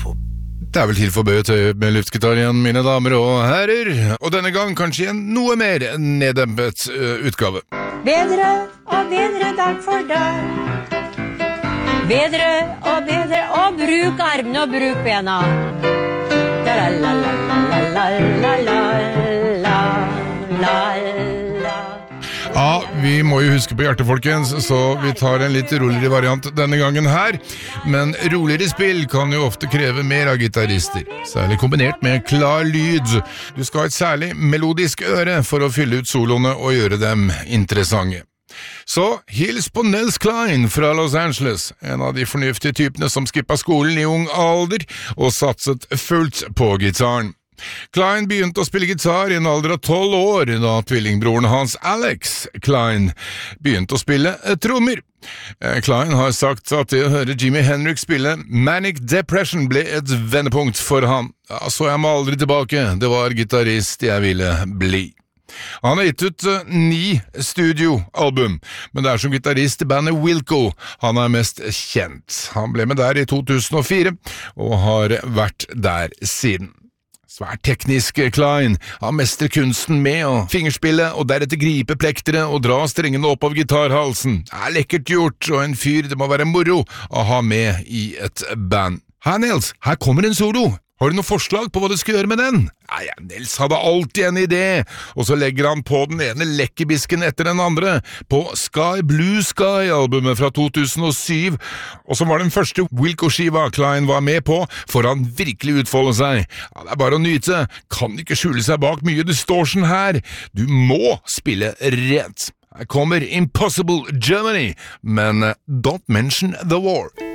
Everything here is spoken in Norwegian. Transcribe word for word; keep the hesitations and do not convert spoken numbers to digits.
Det er vel til for bøte med luftgitar igjen, mine damer og herrer, og denne gang kanskje en noe mer neddempet uh, utgave. Bedre og bedre dag for dag. Bedre og bedre, og bruk armene og bruk bena. La la la la la la la la la la. Ja, vi må jo huske på hjertet, folkens, så vi tar en litt roligere variant denne gangen her. Men roligere spill kan jo ofte kreve mer av gitarister, særlig kombinert med klar lyd. Du skal ha et særlig melodisk øre for å fylle ut soloene og gjøre dem interessante. Så hils på Nels Cline fra Los Angeles, en av de fornuftige typene som skippet skolen i ung alder og satset fullt på gitaren. Cline begynte å spille gitar i en alder av tolv år da tvillingbroren hans Alex Cline begynte å spille trommer. Cline har sagt at det å høre Jimi Hendrix spille Manic Depression ble et vendepunkt for ham. Ja, så jeg må aldri tilbake, det var gitarist jeg ville bli. Han har gitt ut uh, ni studioalbum, men det er som gitarist i bandet Wilco han er mest kjent. Han ble med der i to tusen og fire og har vært der siden. Svært teknisk Cline, han mestrer kunsten med å fingerspille og deretter gripe plektere og dra strengene opp av gitarhalsen. Det er lekkert gjort, og en fyr det må være moro å ha med i et band. Her, Nels, her kommer en solo. Har du noe forslag på hva du skal gjøre med den? Nei, Nels hadde alltid en idé, og så legger han på den ene lekkerbisken etter den andre på Sky Blue Sky-albumet fra to tusen og syv, og som var den første Wilco-skiva Cline var med på, for han virkelig utfolde seg. Ja, det er bare å nyte, kan ikke skjule seg bak mye distortion her, du må spille rent. Her kommer Impossible Germany, men uh, don't mention the war.